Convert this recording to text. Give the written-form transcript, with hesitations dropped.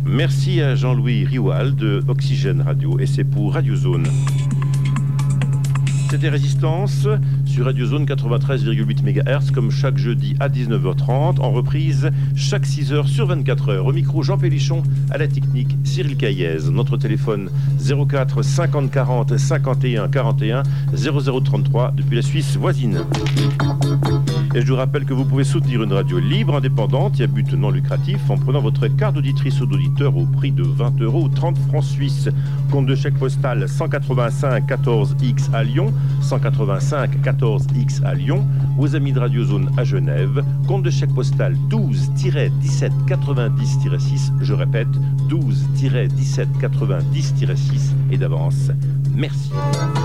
Merci à Jean-Louis Rioual de Oxygène Radio et c'est pour Radio Zone. C'était Résistance sur Radio Zone 93,8 MHz comme chaque jeudi à 19h30 en reprise chaque 6h sur 24h. Au micro Jean Pélichon, à la technique Cyril Caillez. Notre téléphone 04 50 40 51 41 0033 depuis la Suisse voisine. Et je vous rappelle que vous pouvez soutenir une radio libre, indépendante et à but non lucratif en prenant votre carte d'auditrice ou d'auditeur au prix de 20 € ou 30 francs suisses. Compte de chèque postal 185 14X à Lyon, 185 14X à Lyon, aux amis de Radio Zone à Genève. Compte de chèque postal 12-17 90-6, je répète, 12-17 90-6 et d'avance. Merci.